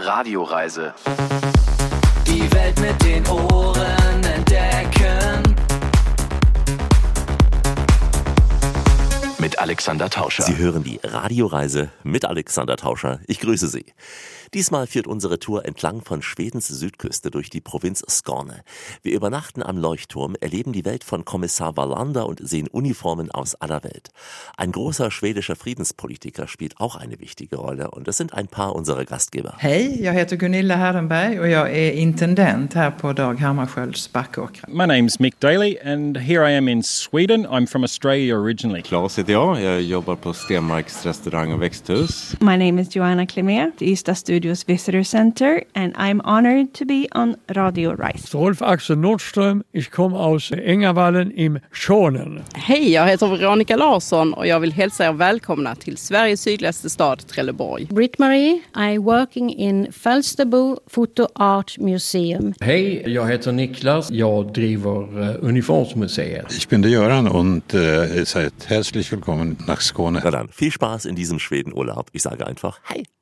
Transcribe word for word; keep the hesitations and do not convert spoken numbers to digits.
Radioreise. Die Welt mit den Ohren entdecken. Mit Alexander Tauscher. Sie hören die Radioreise mit Alexander Tauscher. Ich grüße Sie. Diesmal führt unsere Tour entlang von Schwedens Südküste durch die Provinz Skåne. Wir übernachten am Leuchtturm, erleben die Welt von Kommissar Wallander und sehen Uniformen aus aller Welt. Ein großer schwedischer Friedenspolitiker spielt auch eine wichtige Rolle und das sind ein paar unserer Gastgeber. Hej, jag heter Gunilla Herrenberg och jag är intendent här på Dag Hammarskjölds Backåkra. My name's Mick Daly and here I am in Sweden. I'm from Australia originally. Claes heter jag. Jag jobbar på Stenmarks restaurang och växthus. My name is Joanna Klimér, the Ystad Studios Visitor Center, and I'm honored to be on Radio Reise. Rolf Axel Nordström, ich komme aus Ängavallen im Skåne. Hej, jag heter Veronica Larsson och jag vill hälsa er välkomna till Sveriges sydligaste stad, Trelleborg. Britt-Marie, I'm working in Falsterbo Photo Art Museum. Hej, jag heter Niklas. Jag driver uh, Uniformsmuseet. Ich bin der Göran und äh, seid herzlich willkommen nach Skåne. Na dann, viel Spaß in diesem Schwedenurlaub. Ich sage einfach, hey!